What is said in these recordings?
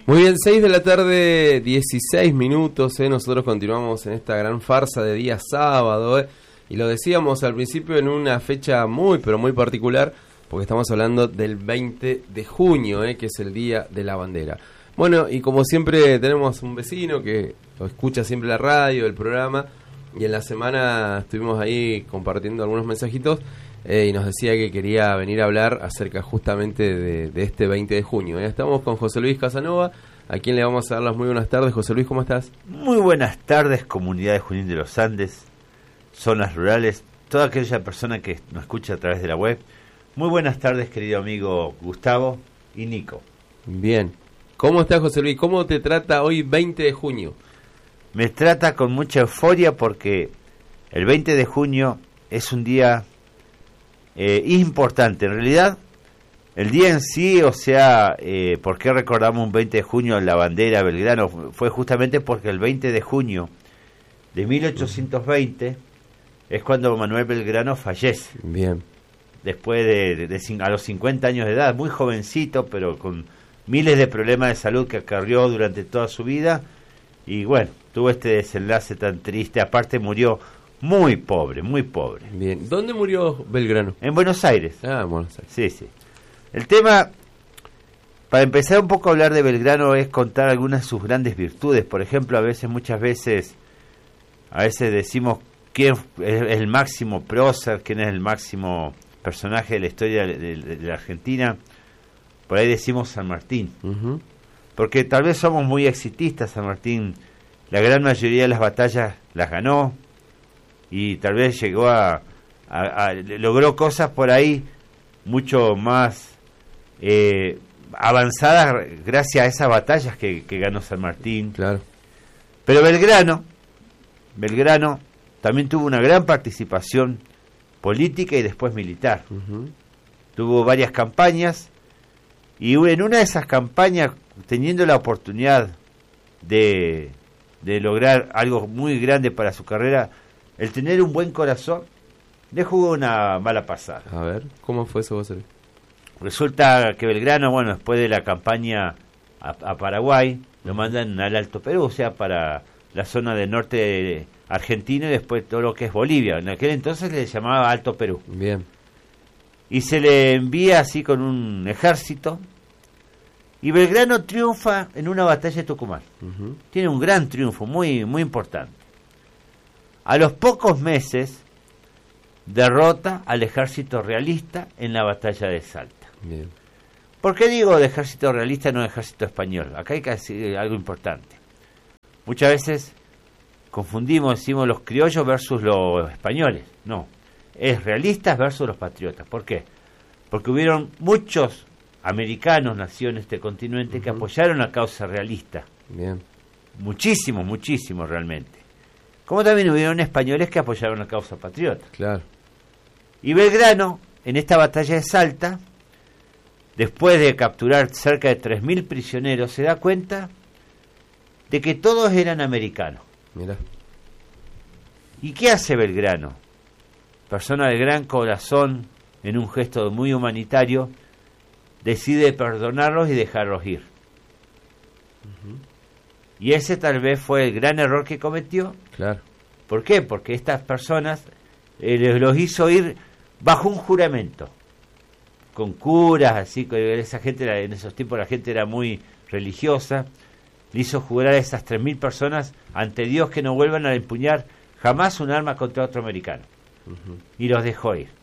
Muy bien, 6 de la tarde, 16 minutos, nosotros continuamos en esta gran farsa de día sábado, y lo decíamos al principio en una fecha muy, pero muy particular, porque estamos hablando del 20 de junio, que es el Día de la Bandera. Bueno, y como siempre tenemos un vecino que escucha siempre la radio, el programa, y en la semana estuvimos ahí compartiendo algunos mensajitos, y nos decía que quería venir a hablar acerca justamente de este 20 de junio. Estamos con José Luis Casanova, a quien le vamos a dar las muy buenas tardes. José Luis, ¿cómo estás? Muy buenas tardes, comunidad de Junín de los Andes, zonas rurales, toda aquella persona que nos escucha a través de la web. Muy buenas tardes, querido amigo Gustavo y Nico. Bien. ¿Cómo estás, José Luis? ¿Cómo te trata hoy 20 de junio? Me trata con mucha euforia porque el 20 de junio es un día importante. En realidad, el día en sí, o sea, ¿por qué recordamos un 20 de junio la bandera Belgrano? Fue justamente porque el 20 de junio de 1820 es cuando Manuel Belgrano fallece. Bien. Después a los 50 años de edad, muy jovencito, pero con miles de problemas de salud que acarrió durante toda su vida. Y bueno, tuvo este desenlace tan triste. Aparte murió muy pobre, muy pobre. Bien. ¿Dónde murió Belgrano? En Buenos Aires. Ah, en Buenos Aires. Sí, sí. El tema, para empezar un poco a hablar de Belgrano, es contar algunas de sus grandes virtudes. Por ejemplo, muchas veces decimos quién es el máximo prócer, quién es el máximo personaje de la historia de la Argentina. Por ahí decimos San Martín. Uh-huh. Porque tal vez somos muy exitistas. San Martín, la gran mayoría de las batallas las ganó y tal vez llegó logró cosas por ahí mucho más avanzadas gracias a esas batallas que ganó San Martín. Claro. Pero Belgrano también tuvo una gran participación política y después militar. Uh-huh. Tuvo varias campañas y en una de esas campañas, teniendo la oportunidad de lograr algo muy grande para su carrera, el tener un buen corazón, le jugó una mala pasada. A ver, ¿cómo fue eso, José Luis? Resulta que Belgrano, bueno, después de la campaña a Paraguay, lo mandan al Alto Perú, o sea, para la zona del norte argentino y después todo lo que es Bolivia. En aquel entonces le llamaba Alto Perú. Bien. Y se le envía así con un ejército, y Belgrano triunfa en una batalla de Tucumán. Uh-huh. Tiene un gran triunfo, muy, muy importante. A los pocos meses, derrota al ejército realista en la batalla de Salta. Bien. ¿Por qué digo de ejército realista, no de ejército español? Acá hay que decir algo importante. Muchas veces decimos los criollos versus los españoles. No, es realistas versus los patriotas. ¿Por qué? Porque hubieron muchos americanos nacidos en este continente que apoyaron la causa realista. Bien. Muchísimos, muchísimos realmente. Como también hubieron españoles que apoyaron la causa patriota. Claro. Y Belgrano, en esta batalla de Salta, después de capturar cerca de 3.000 prisioneros, se da cuenta de que todos eran americanos. Mira. ¿Y qué hace Belgrano? Persona de gran corazón, en un gesto muy humanitario, decide perdonarlos y dejarlos ir. Uh-huh. Y ese tal vez fue el gran error que cometió. Claro. ¿Por qué? Porque estas personas los hizo ir bajo un juramento, con curas, así que esa gente en esos tiempos la gente era muy religiosa. Le hizo jurar a esas 3.000 personas ante Dios que no vuelvan a empuñar jamás un arma contra otro americano. Uh-huh. Y los dejó ir.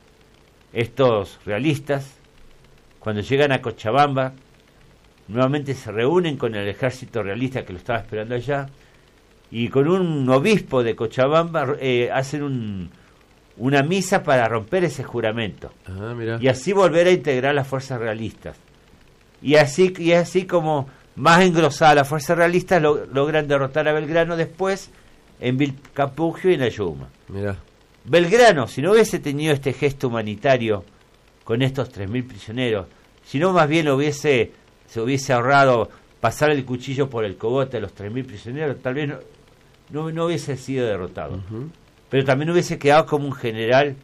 Estos realistas, cuando llegan a Cochabamba, nuevamente se reúnen con el ejército realista que lo estaba esperando allá, y con un obispo de Cochabamba hacen una misa para romper ese juramento. Mira. Y así volver a integrar las fuerzas realistas. Y así como más engrosadas las fuerzas realistas logran derrotar a Belgrano después en Vilcapugio y en Ayuma. Mira. Belgrano, si no hubiese tenido este gesto humanitario con estos 3.000 prisioneros, si no más bien se hubiese ahorrado pasar el cuchillo por el cogote a los 3.000 prisioneros, tal vez no hubiese sido derrotado. Uh-huh. Pero también hubiese quedado como un general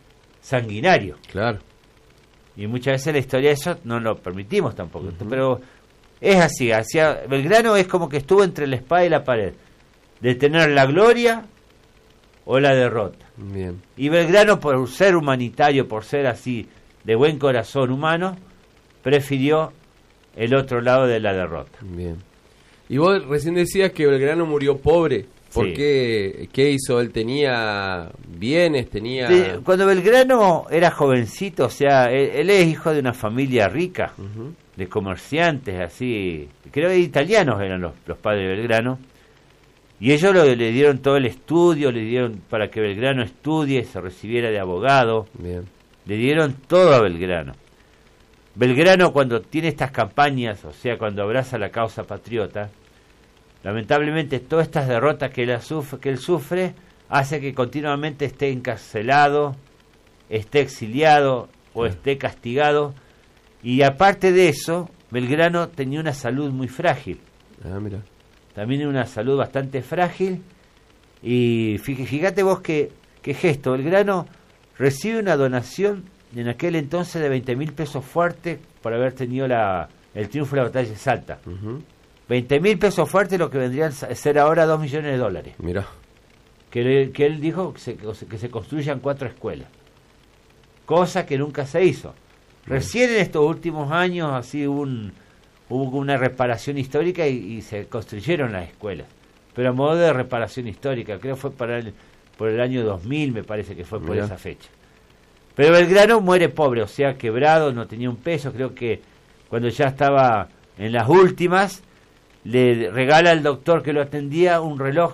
sanguinario. Claro. Y muchas veces en la historia eso no lo permitimos tampoco. Uh-huh. Pero es así, Belgrano es como que estuvo entre la espada y la pared, de tener la gloria o la derrota. Bien. Y Belgrano, por ser humanitario, por ser así, de buen corazón humano, prefirió el otro lado de la derrota. Bien. Y vos recién decías que Belgrano murió pobre. ¿Por Sí. qué hizo? ¿Él tenía bienes? ¿Tenía...? Cuando Belgrano era jovencito, o sea, él es hijo de una familia rica, Ujú. de comerciantes, así, creo que italianos eran los padres de Belgrano, y ellos le dieron todo el estudio, le dieron para que Belgrano estudie, se recibiera de abogado, Bien. le dieron todo a Belgrano. Belgrano, cuando tiene estas campañas, o sea, cuando abraza la causa patriota, lamentablemente todas estas derrotas que él sufre hace que continuamente esté encarcelado, esté exiliado o esté castigado, y aparte de eso, Belgrano tenía una salud muy frágil, Ah, mira. también una salud bastante frágil, y fíjate vos qué gesto. Belgrano recibe una donación en aquel entonces de 20.000 pesos fuertes por haber tenido el triunfo de la batalla de Salta. Ujú. 20.000 pesos fuertes, lo que vendrían a ser ahora $2 millones. Mira. Que él dijo que se construyan 4 escuelas. Cosa que nunca se hizo. Recién en estos últimos años así hubo una reparación histórica y se construyeron las escuelas. Pero a modo de reparación histórica, creo que fue por el año 2000, me parece que fue por Mirá. esa fecha. Pero Belgrano muere pobre, o sea, quebrado, no tenía un peso. Creo que cuando ya estaba en las últimas, le regala al doctor que lo atendía un reloj,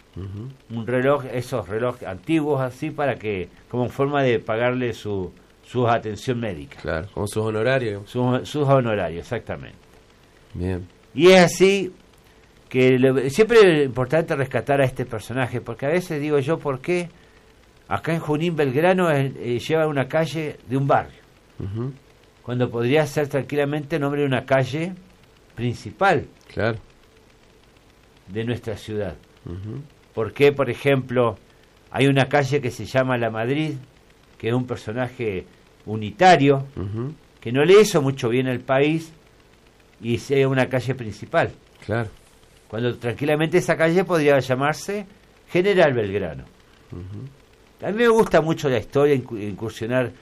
esos relojes antiguos así, para que, como forma de pagarle su atención médica. Claro, con sus honorarios. Sus honorarios, exactamente. Bien. Y es así que siempre es importante rescatar a este personaje, porque a veces digo yo, ¿por qué acá en Junín Belgrano lleva una calle de un barrio? Ujú. Cuando podría ser tranquilamente nombre de una calle principal Claro. de nuestra ciudad. Ujú. ¿Por qué, por ejemplo, hay una calle que se llama La Madrid, que es un personaje unitario, Ujú. que no le hizo mucho bien al país, y sea una calle principal? Claro. Cuando tranquilamente esa calle podría llamarse General Belgrano. Ujú. A mí me gusta mucho la historia, incursionar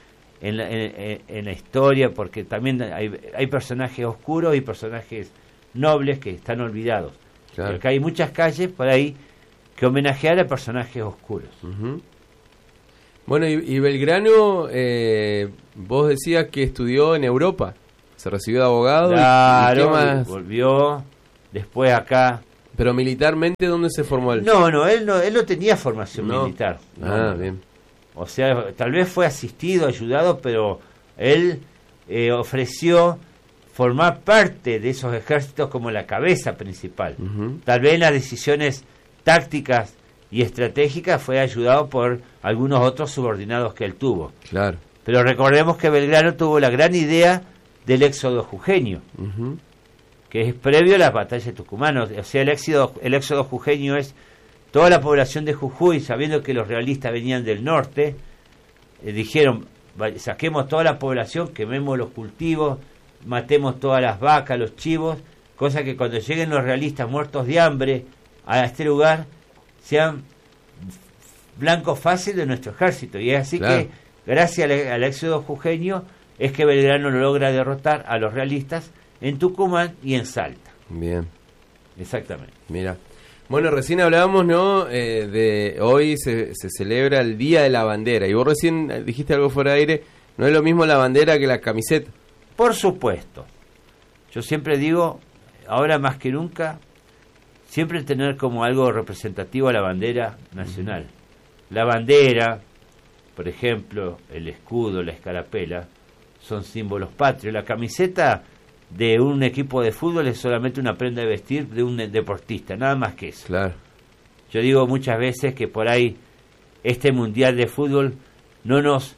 en la historia, porque también hay personajes oscuros y personajes nobles que están olvidados. Claro. Y acá hay muchas calles por ahí que homenajear a personajes oscuros. Ujú. Bueno, y Belgrano, vos decías que estudió en Europa, se recibió de abogado. Claro, ¿Y qué más? volvió después acá. Pero militarmente, ¿dónde se formó él? No, él no tenía formación No. militar. Ah, No. bien. O sea, tal vez fue asistido, ayudado, pero él ofreció formar parte de esos ejércitos como la cabeza principal. Ujú. Tal vez en las decisiones tácticas y estratégicas fue ayudado por algunos otros subordinados que él tuvo. Claro. Pero recordemos que Belgrano tuvo la gran idea del éxodo jujeño, Ujú. que es previo a las batallas de Tucumán. O sea, el éxodo jujeño es toda la población de Jujuy, sabiendo que los realistas venían del norte, dijeron, saquemos toda la población, quememos los cultivos, matemos todas las vacas, los chivos, cosa que cuando lleguen los realistas muertos de hambre a este lugar, sean blanco fácil de nuestro ejército. Y es así Claro. que, gracias al éxodo jujeño, es que Belgrano logra derrotar a los realistas en Tucumán y en Salta. Bien. Exactamente. Mira. Bueno, recién hablábamos, ¿no? De hoy se celebra el Día de la Bandera. Y vos recién dijiste algo fuera de aire. No es lo mismo la bandera que la camiseta. Por supuesto. Yo siempre digo, ahora más que nunca, siempre tener como algo representativo a la bandera nacional. La bandera, por ejemplo, el escudo, la escarapela, son símbolos patrios. La camiseta de un equipo de fútbol es solamente una prenda de vestir de un deportista, nada más que eso. Claro. Yo digo muchas veces que por ahí este mundial de fútbol no nos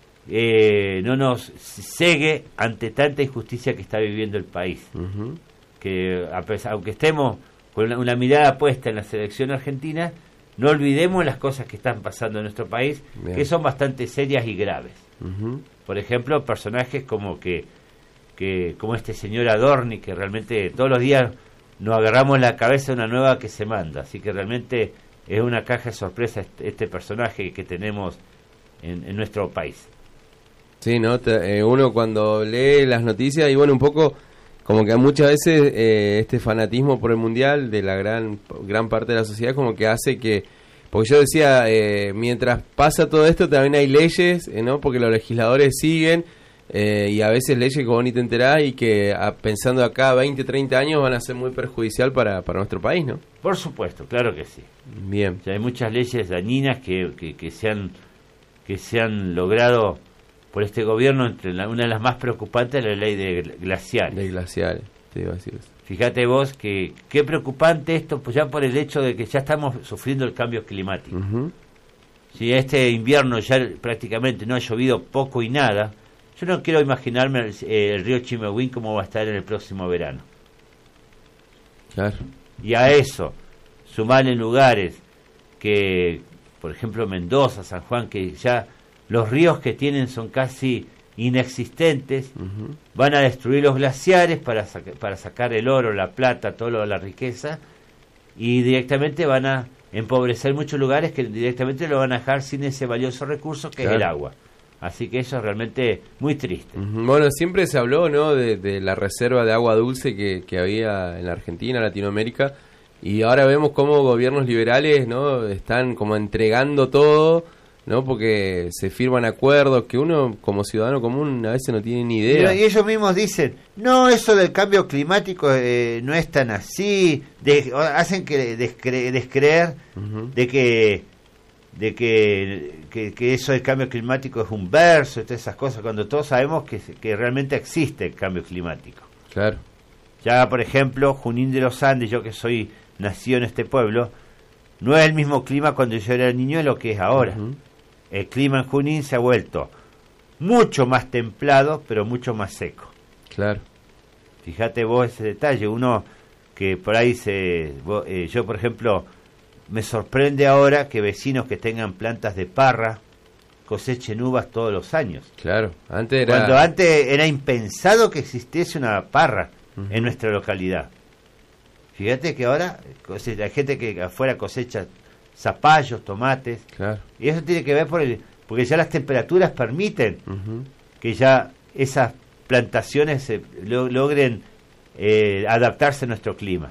cegue ante tanta injusticia que está viviendo el país. Ujú. Que aunque estemos con una mirada puesta en la selección argentina, no olvidemos las cosas que están pasando en nuestro país, Bien. que son bastante serias y graves. Ujú. Por ejemplo, personajes como que que como este señor Adorni, que realmente todos los días nos agarramos la cabeza de una nueva que se manda. Así que realmente es una caja de sorpresa este personaje que tenemos en nuestro país. Sí, ¿no? Uno cuando lee las noticias y bueno, un poco como que muchas veces este fanatismo por el Mundial de la gran parte de la sociedad como que hace que, porque yo decía, mientras pasa todo esto también hay leyes, ¿no? Porque los legisladores siguen y a veces leyes que vos ni te enterás y que pensando acá 20, 30 años van a ser muy perjudicial para nuestro país, ¿no? Por supuesto, claro que sí. Bien. O sea, hay muchas leyes dañinas que se han logrado por este gobierno. Una de las más preocupantes es la ley de glaciares. De glaciares, te iba a decir eso. Fíjate vos que qué preocupante esto, pues ya por el hecho de que ya estamos sufriendo el cambio climático. Uh-huh. Si este invierno ya prácticamente no ha llovido poco y nada, yo no quiero imaginarme el río Chimehuín cómo va a estar en el próximo verano. Claro. Y a eso, sumar en lugares que, por ejemplo, Mendoza, San Juan, que ya los ríos que tienen son casi inexistentes, uh-huh. Van a destruir los glaciares para sacar el oro, la plata, toda la riqueza, y directamente van a empobrecer muchos lugares que directamente lo van a dejar sin ese valioso recurso que claro. Es el agua. Así que eso es realmente muy triste. Uh-huh. Bueno, siempre se habló, ¿no?, de la reserva de agua dulce que había en la Argentina, Latinoamérica, y ahora vemos cómo gobiernos liberales, ¿no?, están como entregando todo, ¿no? Porque se firman acuerdos que uno como ciudadano común a veces no tiene ni idea. Y ellos mismos dicen, no, eso del cambio climático no es tan así, hacen que descreer uh-huh. de que eso del cambio climático es un verso y todas esas cosas, cuando todos sabemos que realmente existe el cambio climático. Claro. Ya, por ejemplo, Junín de los Andes, yo que soy nacido en este pueblo, no es el mismo clima cuando yo era niño de lo que es ahora. Uh-huh. El clima en Junín se ha vuelto mucho más templado, pero mucho más seco. Claro. Fíjate vos ese detalle, uno que por ahí yo por ejemplo, me sorprende ahora que vecinos que tengan plantas de parra cosechen uvas todos los años. Claro, cuando antes era impensado que existiese una parra uh-huh. en nuestra localidad. Fíjate que ahora hay gente que afuera cosecha zapallos, tomates, claro. Y eso tiene que ver porque ya las temperaturas permiten uh-huh. que ya esas plantaciones logren adaptarse a nuestro clima.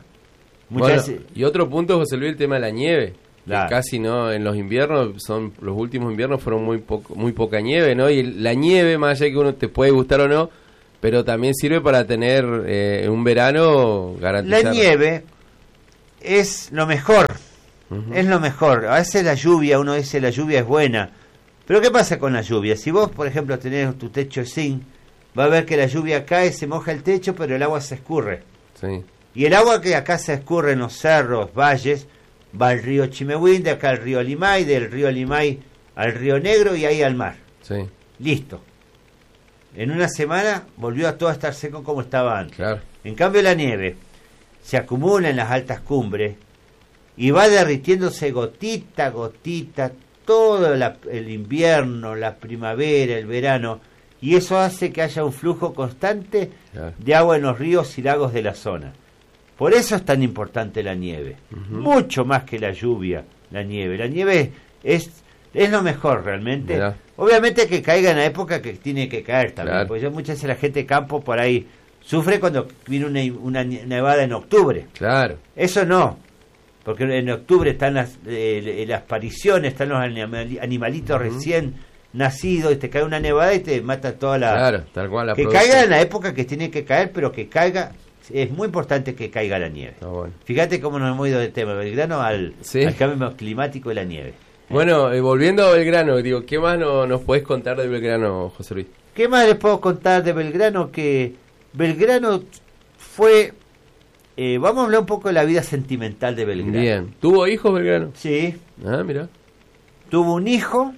Y otro punto, José Luis, el tema de la nieve. Claro. Que casi no, en los inviernos, los últimos inviernos fueron muy poca nieve, ¿no? Y la nieve, más allá de que uno te puede gustar o no, pero también sirve para tener un verano garantizado. La nieve es lo mejor. Uh-huh. Es lo mejor. A veces la lluvia, uno dice la lluvia es buena. Pero ¿qué pasa con la lluvia? Si vos, por ejemplo, tenés tu techo de zinc, va a ver que la lluvia cae, se moja el techo, pero el agua se escurre. Sí. Y el agua que acá se escurre en los cerros, valles, va al río Chimehuín, de acá al río Limay, del río Limay al río Negro y ahí al mar. Sí. Listo. En una semana volvió a todo a estar seco como estaba antes. Claro. En cambio la nieve se acumula en las altas cumbres y va derritiéndose gotita a gotita todo el invierno, la primavera, el verano, y eso hace que haya un flujo constante claro. de agua en los ríos y lagos de la zona. Por eso es tan importante la nieve, uh-huh. mucho más que la lluvia, la nieve. La nieve es lo mejor realmente. Mirá. Obviamente que caiga en la época que tiene que caer también, claro. Porque muchas veces la gente de campo por ahí sufre cuando viene una nevada en octubre. Claro. Eso no, porque en octubre están las pariciones, están los animalitos uh-huh. recién nacidos, y te cae una nevada y te mata toda la... Claro, tal cual la que producción. Caiga en la época que tiene que caer, pero que caiga... Es muy importante que caiga la nieve. Bueno. Fíjate cómo nos hemos ido del tema Belgrano al cambio climático y la nieve. Bueno, volviendo a Belgrano, digo, ¿qué más nos podés contar de Belgrano, José Luis? ¿Qué más les puedo contar de Belgrano? Que Belgrano fue... vamos a hablar un poco de la vida sentimental de Belgrano. Bien. ¿Tuvo hijos Belgrano? Sí. Ah, mira. Tuvo un hijo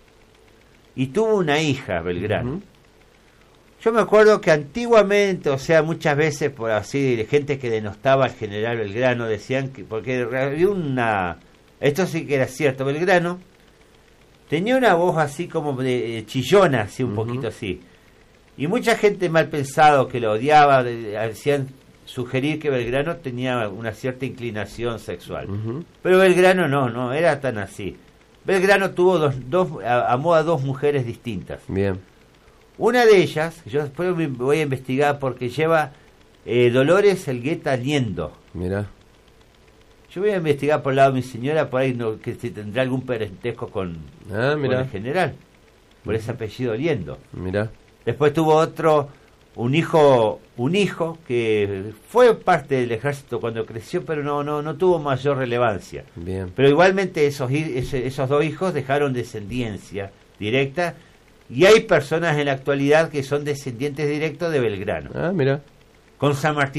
y tuvo una hija Belgrano. Uh-huh. Yo me acuerdo que antiguamente, o sea, muchas veces, por así, gente que denostaba al general Belgrano, decían que, porque había esto sí que era cierto, Belgrano tenía una voz así como de chillona, así un uh-huh. poquito así, Y mucha gente mal pensado que lo odiaba, hacían sugerir que Belgrano tenía una cierta inclinación sexual. Pero Belgrano no era tan así. Belgrano tuvo amó a dos mujeres distintas. Bien. Una de ellas, yo después voy a investigar porque lleva Dolores Elgueta Liendo. Mirá. Yo voy a investigar por el lado de mi señora, por ahí que si tendrá algún parentesco con el general, por ese apellido Liendo. Mirá. Después tuvo un hijo que fue parte del ejército cuando creció, pero no tuvo mayor relevancia. Bien. Pero igualmente esos dos hijos dejaron descendencia directa, y hay personas en la actualidad que son descendientes directos de Belgrano. Mira. Con San Martín